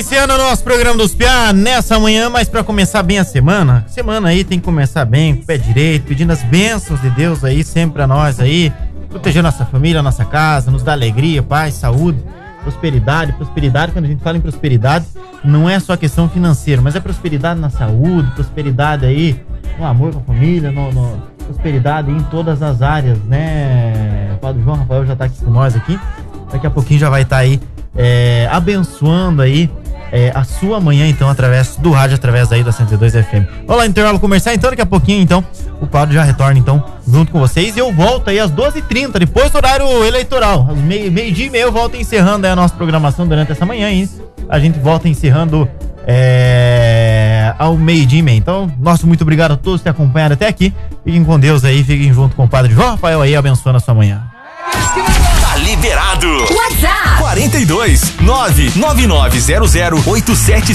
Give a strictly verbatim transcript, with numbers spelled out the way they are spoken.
Iniciando o nosso programa dos Piá nessa manhã, mas pra começar bem a semana, semana aí tem que começar bem, com o pé direito, pedindo as bênçãos de Deus aí, sempre pra nós aí, proteger nossa família, nossa casa, nos dar alegria, paz, saúde, prosperidade. Prosperidade, quando a gente fala em prosperidade, não é só questão financeira, mas é prosperidade na saúde, prosperidade aí no amor com a família, no, no, prosperidade em todas as áreas, né? O Padre João Rafael já tá aqui com nós aqui, daqui a pouquinho já vai estar tá aí É, abençoando aí é, a sua manhã, então, através do rádio, através aí da cento e dois F M. Vamos lá, intervalo comercial, então, daqui a pouquinho, então, o Padre já retorna, então, junto com vocês, e eu volto aí às doze e trinta, depois do horário eleitoral, às meio, meio-dia e meia eu volto encerrando aí a nossa programação durante essa manhã, e a gente volta encerrando é, ao meio-dia e meia. Então, nosso muito obrigado a todos que acompanharam até aqui, fiquem com Deus aí, fiquem junto com o Padre João Rafael aí, abençoando a sua manhã. Tá liberado. WhatsApp quarenta e dois, nove nove nove zero zero oito sete